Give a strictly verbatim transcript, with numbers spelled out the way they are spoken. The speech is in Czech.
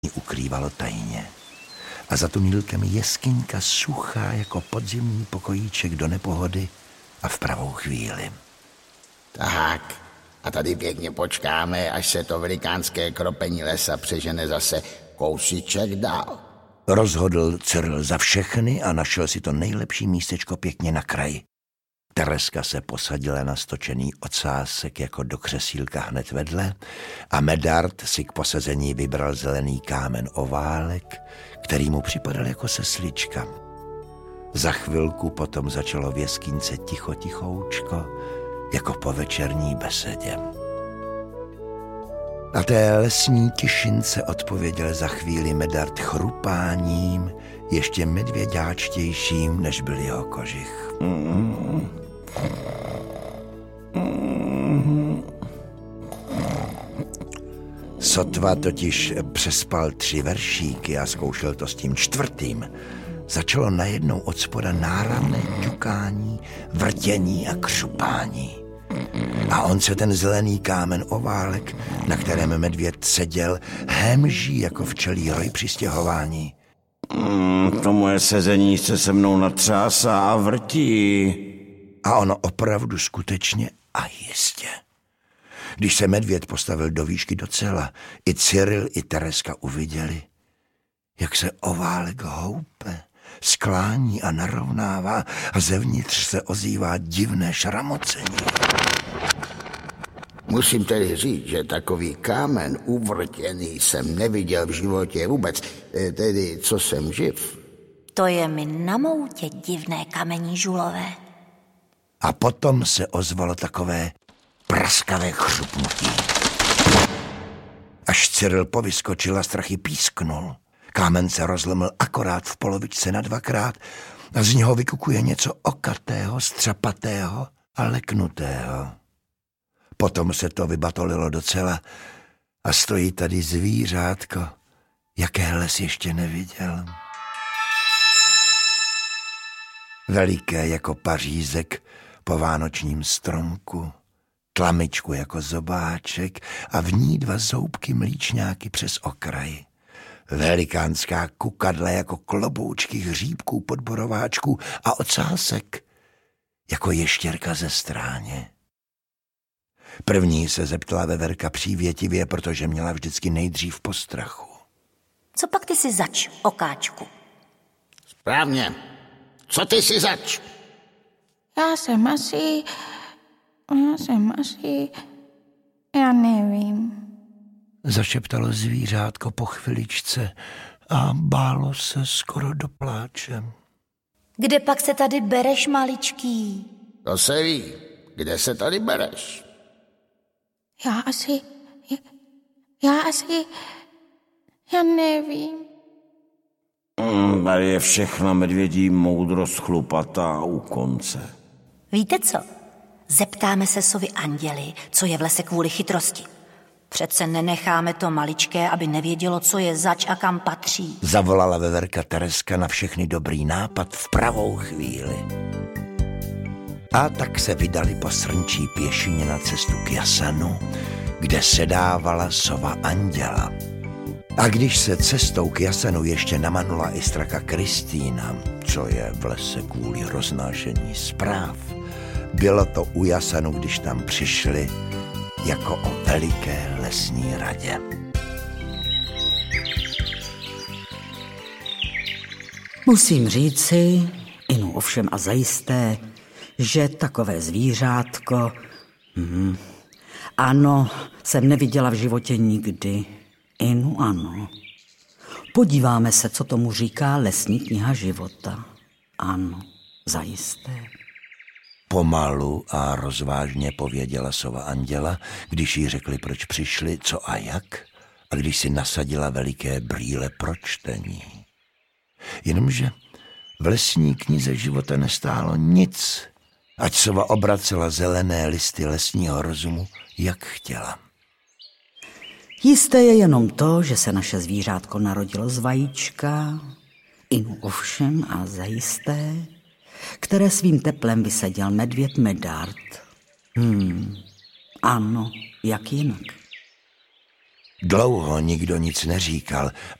ukrývalo tajně. A za tunýlkem jeskyňka suchá jako podzimní pokojíček do nepohody a v pravou chvíli. Tak, a tady pěkně počkáme, až se to velikánské kropení lesa přežene zase kousíček dál. Rozhodl Cyril za všechny a našel si to nejlepší místečko pěkně na kraji. Tereska se posadila na stočený ocásek jako do křesílka hned vedle a Medard si k posazení vybral zelený kámen oválek, který mu připadal jako seslička. Za chvilku potom začalo v jeskyňce ticho tichoučko, jako po večerní besedě. A té lesní tišince odpověděl za chvíli Medard chrupáním, ještě medvěďáčtějším, než byl jeho kožich. Mm. Mm. Sotva totiž přespal tři veršíky a zkoušel to s tím čtvrtým. Začalo najednou od spoda náramné ťukání, vrtění a křupání. A on se ten zelený kámen oválek, na kterém medvěd seděl, hemží jako včelí roj při stěhování. Mm, to moje sezení se se mnou natřásá a vrtí. A ono opravdu skutečně a jistě. Když se medvěd postavil do výšky docela, i Cyril, i Tereska uviděli, jak se oválek houpe, sklání a narovnává a zevnitř se ozývá divné šramocení. Musím tedy říct, že takový kámen uvrtěný jsem neviděl v životě vůbec, tedy co jsem živ. To je mi na moutě divné kamení žulové. A potom se ozvalo takové praskavé chřupnutí. Až Cyril povyskočil a strachy písknul. Kámen se rozlomil akorát v polovičce na dvakrát a z něho vykukuje něco okatého, střapatého a leknutého. Potom se to vybatolilo docela a stojí tady zvířátko, jaké les ještě neviděl. Veliké jako pařízek po vánočním stromku, tlamičku jako zobáček a v ní dva zoubky mlíčňáky přes okraj. Velikánská kukadla jako kloboučky hříbků podborováčků a ocásek jako ještěrka ze stráně. První se zeptala veverka přívětivě, protože měla vždycky nejdřív postrachu. Co pak ty si zač, okáčku? Správně. Co ty si zač? Já jsem asi... Já jsem asi... Já nevím. Zašeptalo zvířátko po chviličce a bálo se skoro do pláče. Kde pak se tady bereš, maličký? To se ví. Kde se tady bereš? Já asi... Já asi... Já nevím. Mm, tady je všechna medvědí moudrost chlupatá u konce. Víte co? Zeptáme se sovy anděli, co je v lese kvůli chytrosti. Přece nenecháme to maličké, aby nevědělo, co je zač a kam patří. Zavolala veverka Tereska na všechny dobrý nápad v pravou chvíli. A tak se vydali po srnčí pěšině na cestu k jasanu, kde sedávala sova anděla. A když se cestou k jasanu ještě namanula i straka Kristýna, co je v lese kvůli roznášení zpráv, bylo to u jasanu, když tam přišli, jako o veliké lesní radě. Musím říci, inu ovšem a zajisté, že takové zvířátko, hm, ano, jsem neviděla v životě nikdy. Inu ano. Podíváme se, co tomu říká lesní kniha života. Ano, zajisté. Pomalu a rozvážně pověděla sova anděla, když jí řekli, proč přišli, co a jak, a když si nasadila veliké brýle pro čtení. Jenomže v lesní knize života nestálo nic, ať sova obracela zelené listy lesního rozumu, jak chtěla. Jisté je jenom to, že se naše zvířátko narodilo z vajíčka, inu ovšem a zajisté, které svým teplem vyseděl medvěd Medard. Hmm, ano, jak jinak. Dlouho nikdo nic neříkal